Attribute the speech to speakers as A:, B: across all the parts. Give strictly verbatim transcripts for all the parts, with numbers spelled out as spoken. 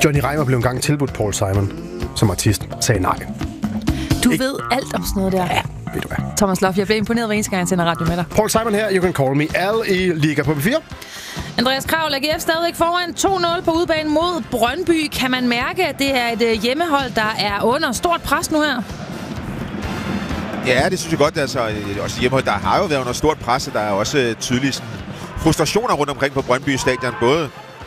A: Johnny Reimer blev engang tilbudt Paul Simon som artist. Sagde nej.
B: Du
A: Ik-
B: ved alt om sådan noget der.
A: Ja, ved du hvad.
B: Thomas Loff, jeg bliver imponeret hver eneste gang, jeg sender radio med dig.
A: Paul Simon her, You Can Call Me. Al i Liga på B fire.
B: Andreas Kraul, A G F stadigvæk foran to nul på udebane mod Brøndby. Kan man mærke, at det er et uh, hjemmehold, der er under stort pres nu her?
C: Ja, det synes jeg godt. Altså, også hjemmehold, der har jo været under stort pres, og der er også tydelige sådan, frustrationer rundt omkring på Brøndby Stadion. Både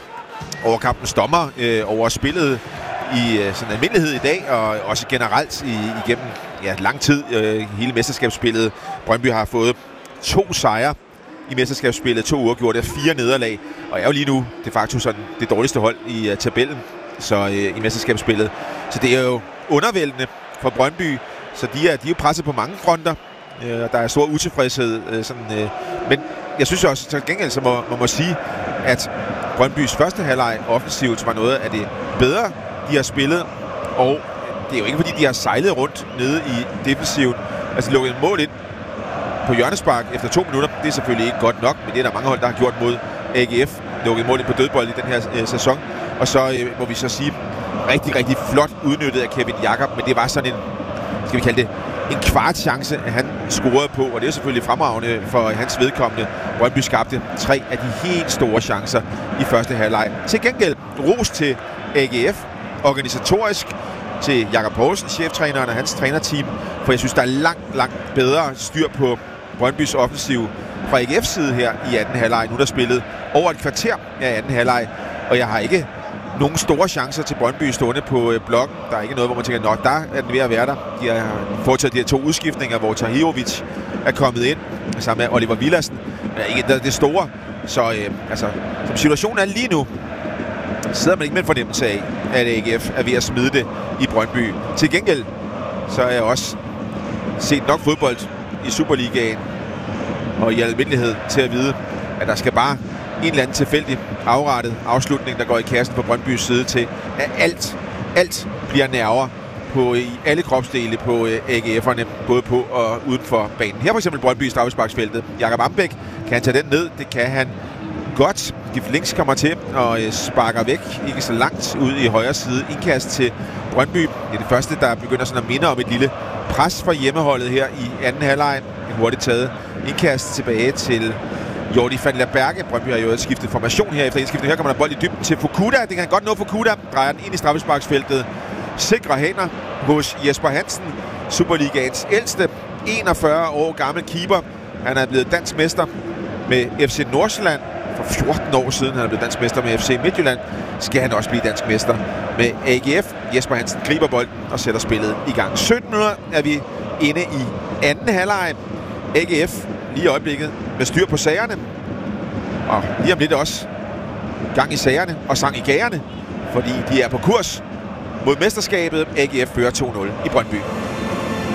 C: over kampens dommer, øh, over spillet i øh, sådan almindelighed i dag, og også generelt i, igennem ja, lang tid. Øh, hele mesterskabsspillet. Brøndby har fået to sejre i mesterskabsspillet, to uafgjorte, fire nederlag, og er jo lige nu de facto sådan det dårligste hold i uh, tabellen så, uh, i mesterskabsspillet. Så det er jo undervældende for Brøndby, så de er, de er jo presset på mange fronter, uh, der er stor utilfredshed. Uh, sådan, uh, men jeg synes også, til gengæld så må man må sige, at Brøndbys første halvleg offensivt var noget af det bedre, de har spillet, og det er jo ikke fordi, de har sejlet rundt nede i defensiven. Altså, de lukkede et mål ind på hjørnespark efter to minutter. Det er selvfølgelig ikke godt nok, men det er der mange hold, der har gjort mod A G F. Lukket mål ind på dødbold i den her øh, sæson. Og så øh, må vi så sige, rigtig, rigtig flot udnyttet af Kevin Jakob, men det var sådan en, skal vi kalde det, en kvart chance, at han scorede på, og det er selvfølgelig fremragende for hans vedkommende. Brøndby skabte tre af de helt store chancer i første halvleg. Til gengæld ros til A G F, organisatorisk, til Jakob Poulsen, cheftræneren og hans trænerteam, for jeg synes, der er langt, langt bedre styr på Brøndbys offensiv fra A G F's side her i anden halvleg. Nu er der spillet over et kvarter af anden halvleg, og jeg har ikke nogen store chancer til Brøndby stående på øh, blokken. Der er ikke noget, hvor man tænker, nå, der er den ved at være der. De har foretaget de her to udskiftninger, hvor Tahirovic er kommet ind, sammen med Oliver Villassen. Men ikke det store. Så øh, altså, som situationen er lige nu, sidder man ikke med en fornemmelse af, at A G F er ved at smide det i Brøndby. Til gengæld, så har jeg også set nok fodbold i Superligaen og i almindelighed til at vide, at der skal bare en eller anden tilfældig afrettet afslutning, der går i kassen på Brøndbys side til, at alt, alt bliver nerver på, i alle kropsdele på A G F'erne, både på og uden for banen. Her for eksempel Brøndby i straffesparksfeltet. Jakob Ambæk, kan han tage den ned? Det kan han godt. Gift Links kommer til og sparker væk, ikke så langt ud i højre side. Indkast til Brøndby. Det er det første, der begynder sådan at minde om et lille pres fra hjemmeholdet her i anden halvleg. En hurtigt taget indkast tilbage til Jordi van der Berge. Brøndby har jo skiftet formation her efter indskiftet. Her kommer der bold i dybden til Fukuda. Det kan han godt nå. Fukuda drejer den ind i straffesparksfeltet. Sikre hænder hos Jesper Hansen, Superligaens ældste, enogfyrre år gammel keeper. Han er blevet dansk mester med F C Nordsjælland for fjorten år siden. Han er blevet dansk mester med F C Midtjylland. Skal han også blive dansk mester med A G F. Jesper Hansen griber bolden og sætter spillet i gang. sytten minutter er vi inde i anden halvleg. A G F lige i øjeblikket med styr på sagerne. Og lige om lidt også gang i sagerne og sang i gagerne, fordi de er på kurs mod mesterskabet. A G F fører to nul i Brøndby.